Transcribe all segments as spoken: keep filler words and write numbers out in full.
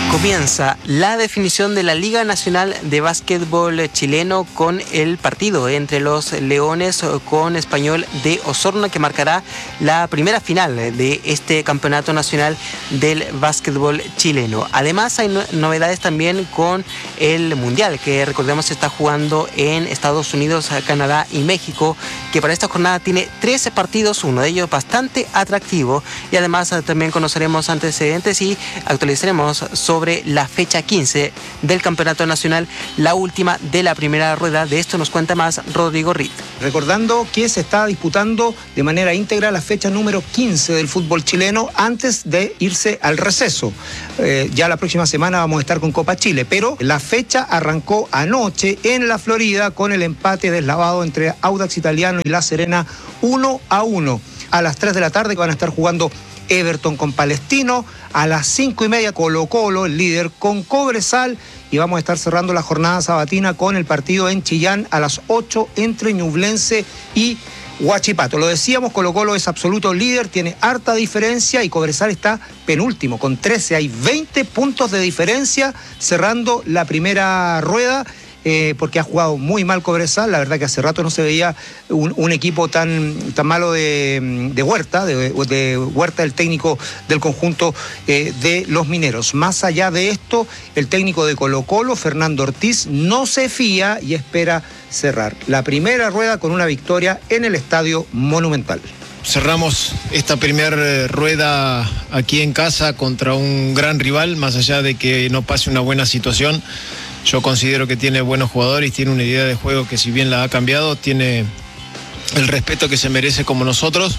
Comienza la definición de la Liga Nacional de Básquetbol chileno con el partido entre los Leones con Español de Osorno, que marcará la primera final de este campeonato nacional del básquetbol chileno. Además hay novedades también con el Mundial, que recordemos se está jugando en Estados Unidos, Canadá y México, que para esta jornada tiene trece partidos, uno de ellos bastante atractivo, y además también conoceremos antecedentes y actualizaremos sobre sobre la fecha quince del Campeonato Nacional, la última de la primera rueda. De esto nos cuenta más Rodrigo Ritt. Recordando que se está disputando de manera íntegra la fecha número quince del fútbol chileno antes de irse al receso. Eh, ya la próxima semana vamos a estar con Copa Chile, pero la fecha arrancó anoche en la Florida con el empate deslavado entre Audax Italiano y La Serena uno a uno. A las tres de la tarde van a estar jugando Everton con Palestino, a las cinco y media Colo Colo, el líder, con Cobresal, y vamos a estar cerrando la jornada sabatina con el partido en Chillán a las ocho entre Ñublense y Huachipato. Lo decíamos, Colo Colo es absoluto líder, tiene harta diferencia, y Cobresal está penúltimo con trece, hay veinte puntos de diferencia cerrando la primera rueda. Eh, porque ha jugado muy mal Cobresal. La verdad que hace rato no se veía un, un equipo tan, tan malo de, de Huerta, de, de Huerta, el técnico del conjunto eh, de los mineros. Más allá de esto, el técnico de Colo Colo, Fernando Ortiz, no se fía y espera cerrar la primera rueda con una victoria en el Estadio Monumental. Cerramos esta primera rueda aquí en casa contra un gran rival, más allá de que no pase una buena situación. Yo considero que tiene buenos jugadores, tiene una idea de juego que, si bien la ha cambiado, tiene el respeto que se merece como nosotros,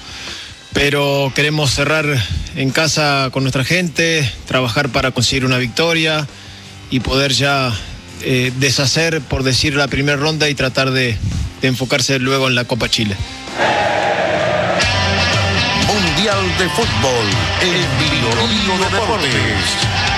pero queremos cerrar en casa con nuestra gente, trabajar para conseguir una victoria y poder ya eh, deshacer, por decir, la primera ronda y tratar de, de enfocarse luego en la Copa Chile. Mundial de Fútbol, el Biológico de Deportes.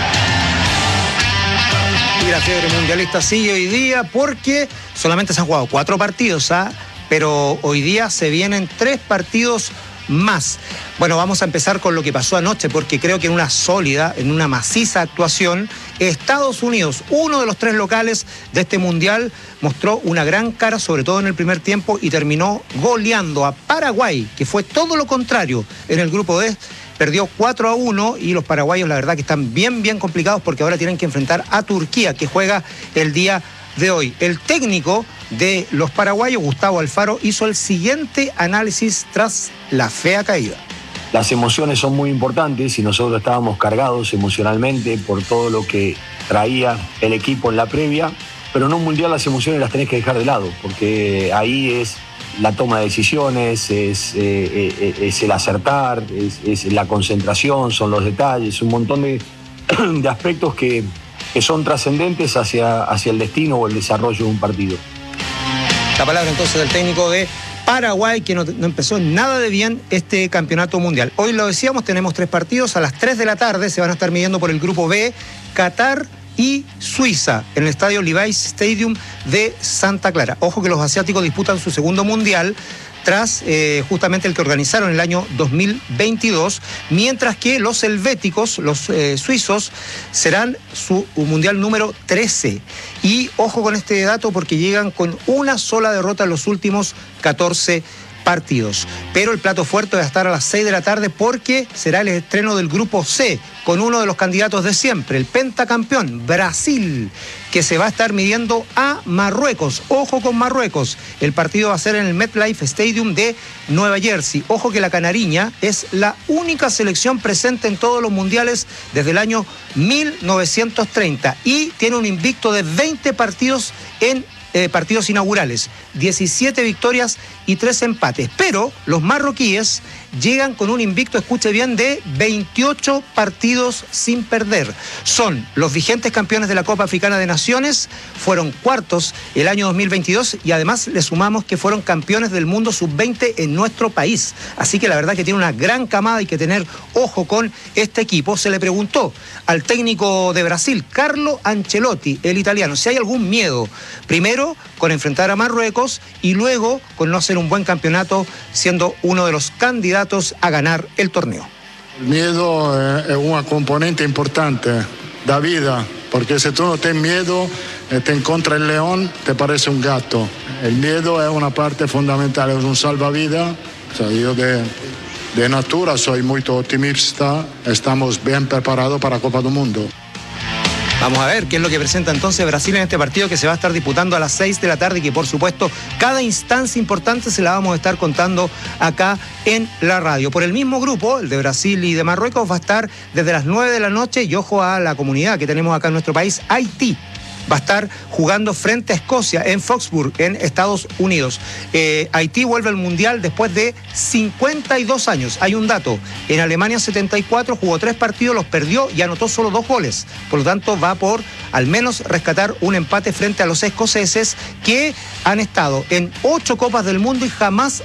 Y la fiebre mundialista sigue hoy día porque solamente se han jugado cuatro partidos, ¿ah? Pero hoy día se vienen tres partidos más. Bueno, vamos a empezar con lo que pasó anoche, porque creo que en una sólida, en una maciza actuación, Estados Unidos, uno de los tres locales de este mundial, mostró una gran cara, sobre todo en el primer tiempo, y terminó goleando a Paraguay, que fue todo lo contrario en el grupo D. Perdió cuatro a uno, y los paraguayos la verdad que están bien, bien complicados, porque ahora tienen que enfrentar a Turquía, que juega el día de hoy. El técnico de los paraguayos, Gustavo Alfaro, hizo el siguiente análisis tras la fea caída. Las emociones son muy importantes y nosotros estábamos cargados emocionalmente por todo lo que traía el equipo en la previa, pero en un mundial las emociones las tenés que dejar de lado, porque ahí es la toma de decisiones, es, eh, es el acertar, es, es la concentración, son los detalles, un montón de, de aspectos que, que son trascendentes hacia, hacia el destino o el desarrollo de un partido. La palabra entonces del técnico de Paraguay, que no, no empezó nada de bien este campeonato mundial. Hoy lo decíamos, tenemos tres partidos. A las tres de la tarde se van a estar midiendo por el grupo B, Qatar y Suiza, en el estadio Levi's Stadium de Santa Clara. Ojo que los asiáticos disputan su segundo mundial tras eh, justamente el que organizaron en el año dos mil veintidós, mientras que los helvéticos, los eh, suizos, serán su mundial número trece. Y ojo con este dato, porque llegan con una sola derrota en los últimos catorce partidos. Pero el plato fuerte va a estar a las seis de la tarde, porque será el estreno del grupo C, con uno de los candidatos de siempre, el pentacampeón, Brasil, que se va a estar midiendo a Marruecos. Ojo con Marruecos. El partido va a ser en el MetLife Stadium de Nueva Jersey. Ojo que la canariña es la única selección presente en todos los mundiales desde el año mil novecientos treinta y tiene un invicto de veinte partidos en Eh, partidos inaugurales, diecisiete victorias y tres empates, pero los marroquíes llegan con un invicto, escuche bien, de veintiocho partidos sin perder. Son los vigentes campeones de la Copa Africana de Naciones, fueron cuartos el año dos mil veintidós, y además le sumamos que fueron campeones del mundo sub veinte en nuestro país. Así que la verdad que tiene una gran camada, hay que tener ojo con este equipo. Se le preguntó al técnico de Brasil, Carlo Ancelotti, el italiano, si hay algún miedo, primero con enfrentar a Marruecos y luego con no hacer un buen campeonato, siendo uno de los candidatos a ganar el torneo. El miedo es una componente importante, da vida, porque si tú no tienes miedo, te encuentra el león, te parece un gato. El miedo es una parte fundamental, es un salvavidas. O sea, yo de, de natura soy muy optimista, estamos bien preparados para la Copa del Mundo. Vamos a ver qué es lo que presenta entonces Brasil en este partido que se va a estar disputando a las seis de la tarde y que por supuesto cada instancia importante se la vamos a estar contando acá en la radio. Por el mismo grupo, el de Brasil y de Marruecos, va a estar desde las nueve de la noche y ojo a la comunidad que tenemos acá en nuestro país, Haití. Va a estar jugando frente a Escocia en Foxburg, en Estados Unidos. Eh, Haití vuelve al Mundial después de cincuenta y dos años. Hay un dato, en Alemania setenta y cuatro jugó tres partidos, los perdió y anotó solo dos goles. Por lo tanto, va por al menos rescatar un empate frente a los escoceses que han estado en ocho Copas del Mundo y jamás